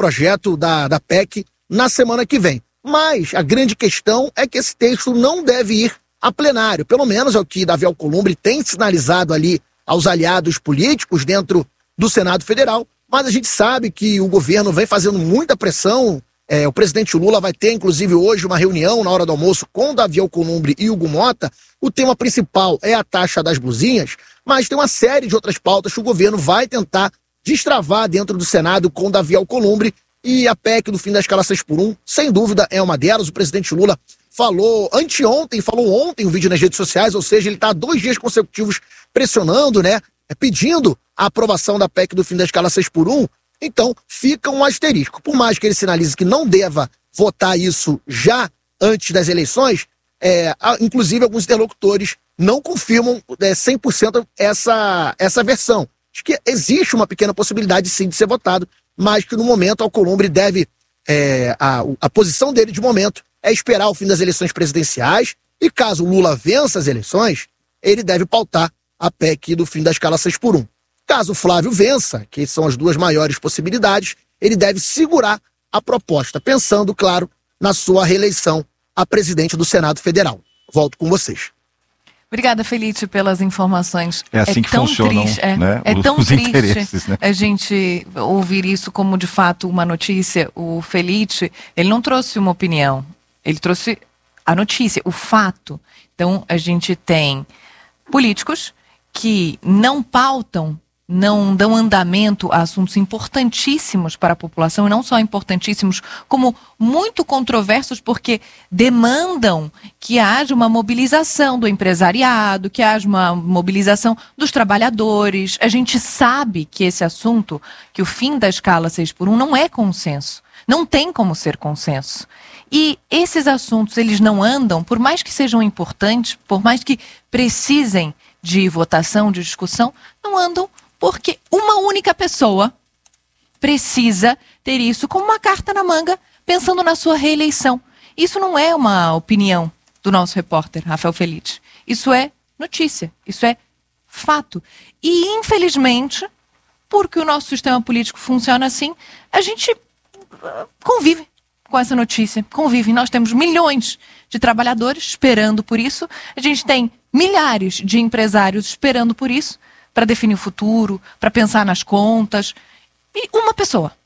projeto da PEC na semana que vem. Mas a grande questão é que esse texto não deve ir a plenário. Pelo menos é o que Davi Alcolumbre tem sinalizado ali aos aliados políticos dentro do Senado Federal. Mas a gente sabe que o governo vem fazendo muita pressão. O presidente Lula vai ter, inclusive, hoje uma reunião na hora do almoço com Davi Alcolumbre e Hugo Motta. O tema principal é a taxa das blusinhas, mas tem uma série de outras pautas que o governo vai tentar destravar dentro do Senado com Davi Alcolumbre, e a PEC do fim da escala 6x1, sem dúvida, é uma delas. O presidente Lula falou ontem um vídeo nas redes sociais, ou seja, ele está há 2 dias consecutivos pressionando, pedindo a aprovação da PEC do fim da escala 6x1. Então, fica um asterisco. Por mais que ele sinalize que não deva votar isso já antes das eleições, inclusive alguns interlocutores não confirmam 100% essa versão. Acho que existe uma pequena possibilidade, sim, de ser votado, mas que no momento Alcolumbre deve, a posição dele de momento é esperar o fim das eleições presidenciais, e caso Lula vença as eleições, ele deve pautar a PEC do fim da escala 6x1. Caso Flávio vença, que são as 2 maiores possibilidades, ele deve segurar a proposta, pensando, claro, na sua reeleição a presidente do Senado Federal. Volto com vocês. Obrigada, Felice, pelas informações. É assim que funcionam, tão os triste interesses, né? A gente ouvir isso como, de fato, uma notícia. O Felice, ele não trouxe uma opinião, ele trouxe a notícia, o fato. Então, a gente tem políticos que não pautam, não dão andamento a assuntos importantíssimos para a população, e não só importantíssimos, como muito controversos, porque demandam que haja uma mobilização do empresariado, que haja uma mobilização dos trabalhadores. A gente sabe que esse assunto, que o fim da escala 6x1 não é consenso, não tem como ser consenso. E esses assuntos, eles não andam, por mais que sejam importantes, por mais que precisem de votação, de discussão, não andam porque uma única pessoa precisa ter isso como uma carta na manga, pensando na sua reeleição. Isso não é uma opinião do nosso repórter, Rafael Felice. Isso é notícia, isso é fato. E, infelizmente, porque o nosso sistema político funciona assim, a gente convive com essa notícia, convive. Nós temos milhões de trabalhadores esperando por isso, a gente tem milhares de empresários esperando por isso, para definir o futuro, para pensar nas contas. E uma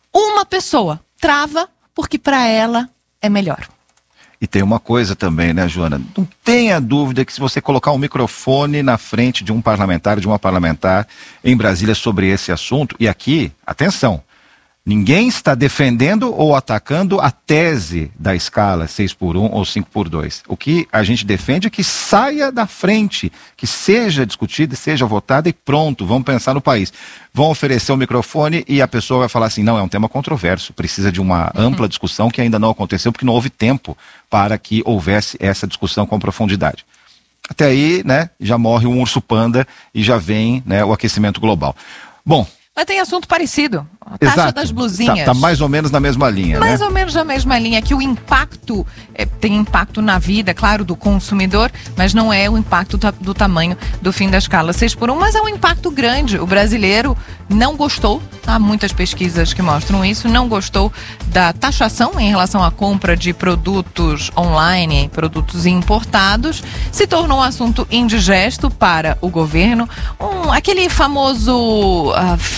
pessoa trava porque para ela é melhor. E tem uma coisa também, né, Joana? Não tenha dúvida que se você colocar um microfone na frente de um parlamentar, de uma parlamentar em Brasília sobre esse assunto, e aqui, atenção, ninguém está defendendo ou atacando a tese da escala 6x1 ou 5x2. O que a gente defende é que saia da frente, que seja discutida, seja votada e pronto, vamos pensar no país. Vão oferecer o microfone e a pessoa vai falar assim, não, é um tema controverso, precisa de uma ampla discussão que ainda não aconteceu porque não houve tempo para que houvesse essa discussão com profundidade. Até aí, já morre um urso panda e já vem, o aquecimento global. Bom, mas tem assunto parecido. A taxa das blusinhas. Tá mais ou menos na mesma linha, mais ou menos na mesma linha, que o impacto tem impacto na vida, claro, do consumidor, mas não é o impacto do tamanho do fim da escala 6x1, mas é um impacto grande. O brasileiro não gostou, há muitas pesquisas que mostram isso, não gostou da taxação em relação à compra de produtos online, produtos importados, se tornou um assunto indigesto para o governo. Aquele famoso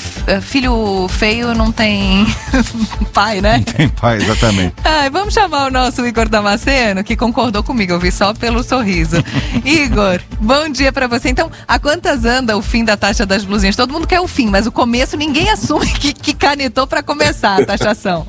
filho feio não tem pai, né? Não tem pai, exatamente. Vamos chamar o nosso Igor Damasceno, que concordou comigo, eu vi só pelo sorriso. Igor, bom dia pra você. Então, a quantas anda o fim da taxa das blusinhas? Todo mundo quer o fim, mas o começo ninguém assume que canetou pra começar a taxação.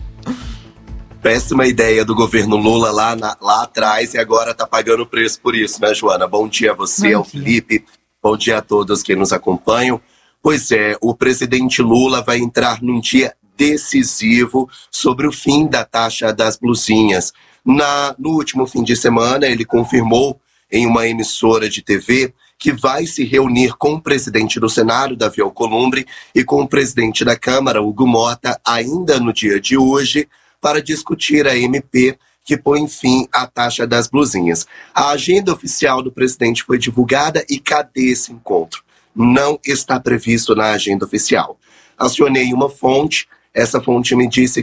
Péssima ideia do governo Lula lá atrás, e agora tá pagando o preço por isso, né, Joana? Bom dia a você, ao Felipe, bom dia a todos que nos acompanham. Pois é, o presidente Lula vai entrar num dia decisivo sobre o fim da taxa das blusinhas. No último fim de semana, ele confirmou em uma emissora de TV que vai se reunir com o presidente do Senado, Davi Alcolumbre, e com o presidente da Câmara, Hugo Motta, ainda no dia de hoje, para discutir a MP que põe fim à taxa das blusinhas. A agenda oficial do presidente foi divulgada e cadê esse encontro? Não está previsto na agenda oficial. Acionei uma fonte, essa fonte me disse